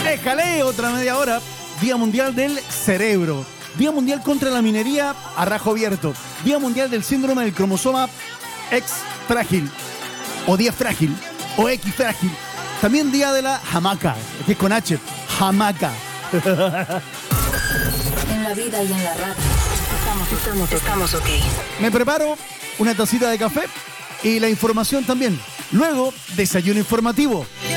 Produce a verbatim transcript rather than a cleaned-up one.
Éjale, otra media hora. Día Mundial del Cerebro. Día Mundial contra la minería a rajo abierto. Día Mundial del síndrome del cromosoma X frágil. O Día frágil. O X frágil. También día de la hamaca, que es con H. Hamaca. En la vida y en la radio. Estamos, estamos, estamos ok. Me preparo una tacita de café y la información también. Luego, desayuno informativo.